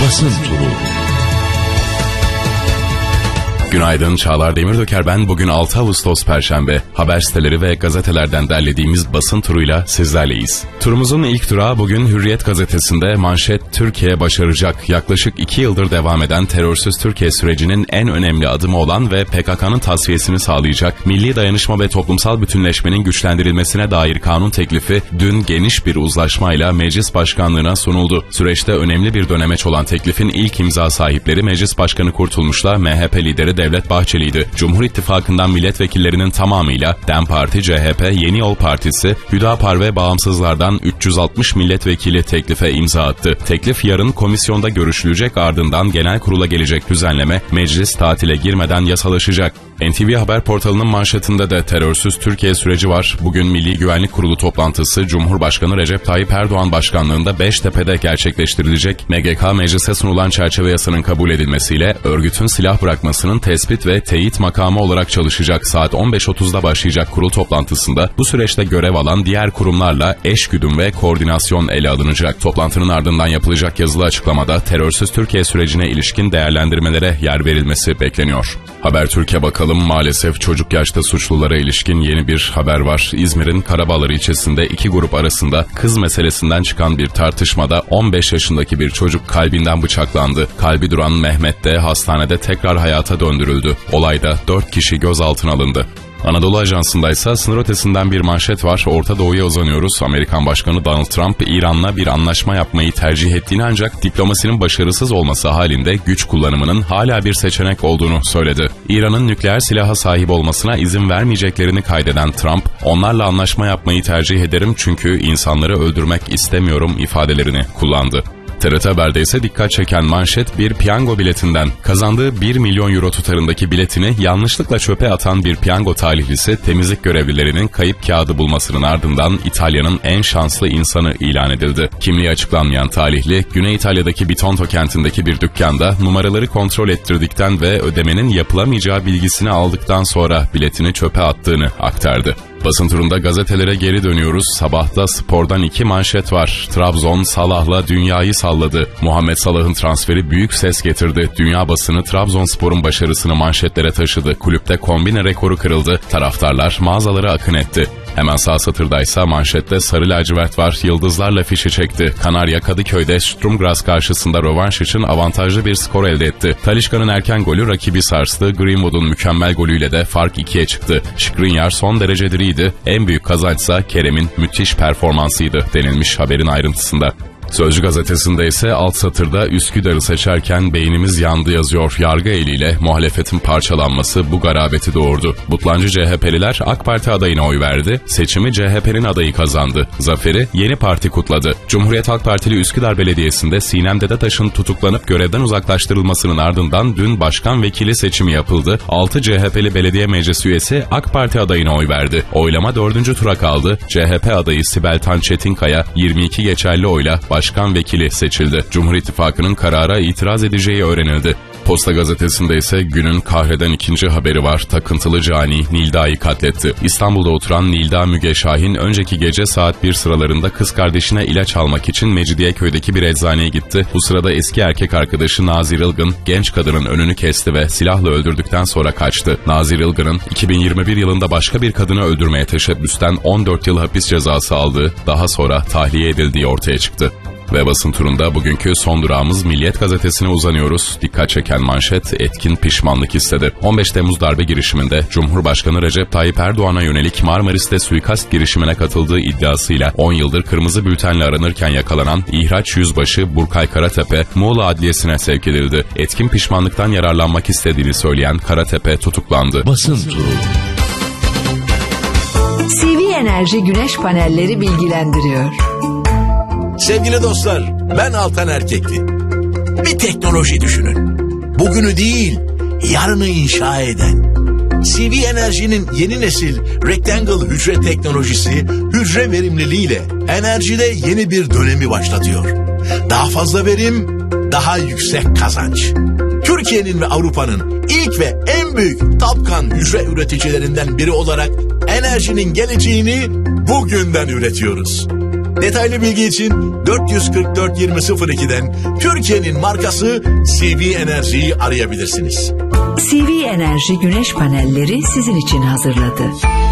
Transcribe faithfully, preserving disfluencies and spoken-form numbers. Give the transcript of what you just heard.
Basın Turu. Günaydın, Çağlar Demirtöker ben. Bugün altı Ağustos Perşembe. Haber siteleri ve gazetelerden derlediğimiz basın turuyla sizlerleyiz. Turumuzun ilk durağı bugün Hürriyet gazetesinde manşet Türkiye başaracak. Yaklaşık iki yıldır devam eden terörsüz Türkiye sürecinin en önemli adımı olan ve P K K'nın tasfiyesini sağlayacak milli dayanışma ve toplumsal bütünleşmenin güçlendirilmesine dair kanun teklifi dün geniş bir uzlaşmayla meclis başkanlığına sunuldu. Süreçte önemli bir dönemeç olan teklifin ilk imza sahipleri Meclis Başkanı Kurtulmuş'la M H P lideri Devlet Bahçeli'ydi. Cumhur İttifakı'ndan milletvekillerinin tamamıyla DEM Parti, C H P, Yeni Yol Partisi, Hüdapar ve Bağımsızlardan üç yüz altmış milletvekili teklife imza attı. Teklif yarın komisyonda görüşülecek, ardından genel kurula gelecek düzenleme meclis tatile girmeden yasalaşacak. N T V Haber portalının manşetinde de terörsüz Türkiye süreci var. Bugün Milli Güvenlik Kurulu toplantısı Cumhurbaşkanı Recep Tayyip Erdoğan başkanlığında Beştepe'de gerçekleştirilecek. M G K meclise sunulan çerçeve yasanın kabul edilmesiyle örgütün silah bırakmasının tespit ve teyit makamı olarak çalışacak. Saat on beş otuzda başlayacak kurul toplantısında bu süreçte görev alan diğer kurumlarla eşgüdüm ve koordinasyon ele alınacak. Toplantının ardından yapılacak yazılı açıklamada terörsüz Türkiye sürecine ilişkin değerlendirmelere yer verilmesi bekleniyor. Habertürk'e bakalım. Maalesef çocuk yaşta suçlulara ilişkin yeni bir haber var. İzmir'in Karabağlar ilçesinde iki grup arasında kız meselesinden çıkan bir tartışmada on beş yaşındaki bir çocuk kalbinden bıçaklandı. Kalbi duran Mehmet de hastanede tekrar hayata döndürüldü. Olayda dört kişi gözaltına alındı. Anadolu Ajansı'ndaysa sınır ötesinden bir manşet var. Orta Doğu'ya uzanıyoruz. Amerikan Başkanı Donald Trump, İran'la bir anlaşma yapmayı tercih ettiğini ancak diplomasinin başarısız olması halinde güç kullanımının hala bir seçenek olduğunu söyledi. İran'ın nükleer silaha sahip olmasına izin vermeyeceklerini kaydeden Trump, onlarla anlaşma yapmayı tercih ederim çünkü insanları öldürmek istemiyorum ifadelerini kullandı. T R T Haber'de ise dikkat çeken manşet bir piyango biletinden. Kazandığı bir milyon euro tutarındaki biletini yanlışlıkla çöpe atan bir piyango talihlisi temizlik görevlilerinin kayıp kağıdı bulmasının ardından İtalya'nın en şanslı insanı ilan edildi. Kimliği açıklanmayan talihli, Güney İtalya'daki Bitonto kentindeki bir dükkanda numaraları kontrol ettirdikten ve ödemenin yapılamayacağı bilgisini aldıktan sonra biletini çöpe attığını aktardı. Basın turunda gazetelere geri dönüyoruz. Sabahta spordan iki manşet var. Trabzon Salah'la dünyayı salladı. Muhammed Salah'ın transferi büyük ses getirdi. Dünya basını Trabzonspor'un başarısını manşetlere taşıdı. Kulüpte kombine rekoru kırıldı. Taraftarlar mağazalara akın etti. Hemen sağ satırdaysa manşette sarı lacivert var. Yıldızlarla fişi çekti. Kanarya Kadıköy'de Sturm Graz karşısında rövanş için avantajlı bir skor elde etti. Talisca'nın erken golü rakibi sarstı. Greenwood'un mükemmel golüyle de fark ikiye çıktı. Skriniar son derece diriydi. En büyük kazançsa Kerem'in müthiş performansıydı denilmiş haberin ayrıntısında. Sözcü gazetesinde ise alt satırda Üsküdar'ı seçerken beynimiz yandı yazıyor. Yargı eliyle muhalefetin parçalanması bu garabeti doğurdu. Butlancı C H P'liler AK Parti adayına oy verdi. Seçimi C H P'nin adayı kazandı. Zaferi yeni parti kutladı. Cumhuriyet Halk Partili Üsküdar Belediyesi'nde Sinem Dedetaş'ın tutuklanıp görevden uzaklaştırılmasının ardından dün başkan vekili seçimi yapıldı. altı C H P'li belediye meclis üyesi AK Parti adayına oy verdi. Oylama dördüncü tura kaldı. C H P adayı Sibel Tan Çetinkaya yirmi iki geçerli oyla başkan vekili seçildi. Cumhur İttifakı'nın karara itiraz edeceği öğrenildi. Posta gazetesinde ise günün kahreden ikinci haberi var. Takıntılı cani Nilda'yı katletti. İstanbul'da oturan Nilda Müge Şahin önceki gece saat bir sıralarında kız kardeşine ilaç almak için Mecidiyeköy'deki bir eczaneye gitti. Bu sırada eski erkek arkadaşı Nazir Ilgın genç kadının önünü kesti ve silahla öldürdükten sonra kaçtı. Nazir Ilgın'ın iki bin yirmi bir yılında başka bir kadını öldürmeye teşebbüsten on dört yıl hapis cezası aldığı, daha sonra tahliye edildiği ortaya çıktı. Ve basın turunda bugünkü son durağımız Milliyet gazetesine uzanıyoruz. Dikkat çeken manşet etkin pişmanlık istedi. on beş Temmuz darbe girişiminde Cumhurbaşkanı Recep Tayyip Erdoğan'a yönelik Marmaris'te suikast girişimine katıldığı iddiasıyla on yıldır kırmızı bültenle aranırken yakalanan İhraç Yüzbaşı Burkay Karatepe Muğla Adliyesi'ne sevk edildi. Etkin pişmanlıktan yararlanmak istediğini söyleyen Karatepe tutuklandı. Basın turu. C V Enerji Güneş Panelleri bilgilendiriyor. Sevgili dostlar, ben Altan Erkekli. Bir teknoloji düşünün. Bugünü değil, yarını inşa eden. C V Enerji'nin yeni nesil Rectangle hücre teknolojisi, hücre verimliliğiyle enerjide yeni bir dönemi başlatıyor. Daha fazla verim, daha yüksek kazanç. Türkiye'nin ve Avrupa'nın ilk ve en büyük Tapkan hücre üreticilerinden biri olarak enerjinin geleceğini bugünden üretiyoruz. Detaylı bilgi için dört yüz kırk dört yirmi sıfır iki'den Türkiye'nin markası C V Enerji'yi arayabilirsiniz. C V Enerji güneş panelleri sizin için hazırladı.